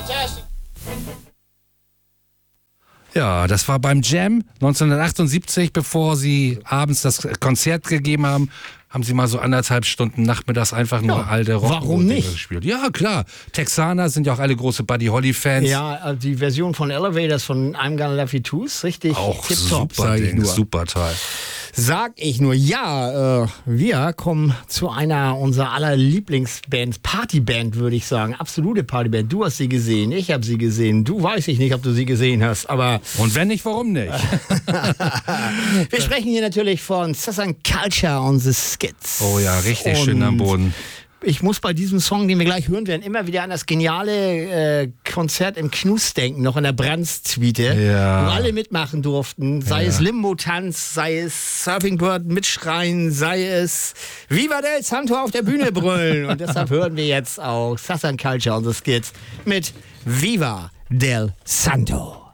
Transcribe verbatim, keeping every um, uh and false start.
Ja, das war beim Jam neunzehnhundertachtundsiebzig, bevor sie abends das Konzert gegeben haben, haben sie mal so anderthalb Stunden nachmittags einfach nur Ja, alte Rock warum nicht? gespielt. Ja, klar. Texaner sind ja auch alle große Buddy Holly-Fans. Ja, die Version von Elevators von I'm Gonna Love You Too ist richtig Auch tipptopp, super sag ich Ding, nur. super Teil. Sag ich nur. Ja, äh, wir kommen zu einer unserer aller Lieblingsbands, Partyband würde ich sagen, absolute Partyband. Du hast sie gesehen, ich habe sie gesehen, du weiß ich nicht, ob du sie gesehen hast, aber Und wenn nicht, warum nicht? wir sprechen hier natürlich von Southern Culture und The Skits. Oh ja, richtig und schön am Boden. Ich muss bei diesem Song, den wir gleich hören werden, immer wieder an das geniale äh, Konzert im Knus denken, noch in der Brands-Suite, Ja. wo alle mitmachen durften, sei Ja. es Limbo-Tanz, sei es Surfing Bird mitschreien, sei es Viva del Santo auf der Bühne brüllen. Und deshalb hören wir jetzt auch Southern Culture und The Skits mit Viva del Santo.